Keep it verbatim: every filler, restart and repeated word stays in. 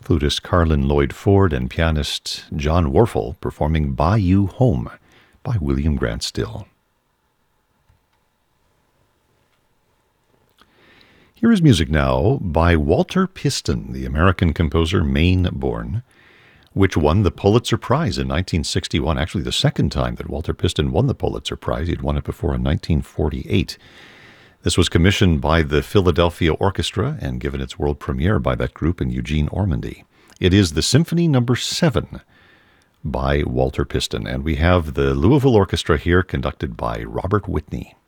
flutist Carlin Lloyd Ford and pianist John Warfel performing Buy You Home by William Grant Still. Here is music now by Walter Piston, the American composer, Maine-born, which won the Pulitzer Prize in nineteen sixty-one, actually the second time that Walter Piston won the Pulitzer Prize. He'd won it before in nineteen forty-eight. This was commissioned by the Philadelphia Orchestra and given its world premiere by that group and Eugene Ormandy. It is the Symphony Number seven by Walter Piston, and we have the Louisville Orchestra here conducted by Robert Whitney.